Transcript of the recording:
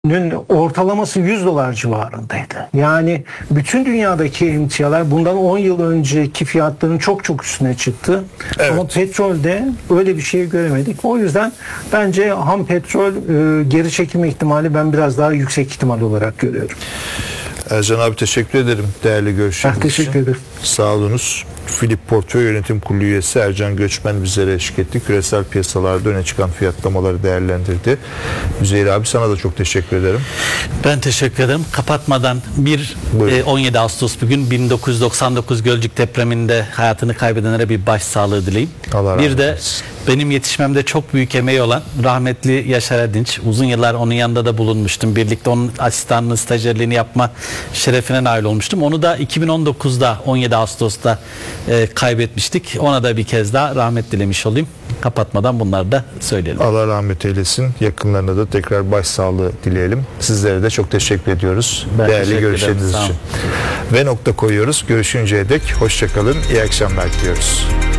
ortalaması $100 civarındaydı. Yani bütün dünyadaki emtialar bundan 10 yıl önceki fiyatların çok çok üstüne çıktı. Evet. Ama petrolde öyle bir şey göremedik. O yüzden bence ham petrol geri çekilme ihtimali ben biraz daha yüksek ihtimal olarak görüyorum. Ercan abi teşekkür ederim değerli görüşleriniz için. Teşekkür ederim. Sağ olunuz. Philip Portföy Yönetim Kurulu üyesi Ercan Göçmen bizlere eşlik etti. Küresel piyasalarda öne çıkan fiyatlamaları değerlendirdi. Üzeyir abi sana da çok teşekkür ederim. Ben teşekkür ederim. Kapatmadan 17 Ağustos bugün 1999 Gölcük depreminde hayatını kaybedenlere bir başsağlığı dileyim. Allah bir rahmet de eylesin. benim yetişmemde çok büyük emeği olan rahmetli Yaşar Erdinç. Uzun yıllar onun yanında da bulunmuştum. Birlikte onun asistanlığı, stajyerliğini yapma şerefine nail olmuştum. Onu da 2019'da 17 Ağustos'ta kaybetmiştik. Ona da bir kez daha rahmet dilemiş olayım. Kapatmadan bunları da söyleyelim. Allah rahmet eylesin. Yakınlarına da tekrar başsağlığı dileyelim. Sizlere de çok teşekkür ediyoruz. Ben Değerli teşekkür görüşleriniz ederim. Sağ için. olun. Ve nokta koyuyoruz. Görüşünceye dek hoşça kalın. İyi akşamlar diliyoruz.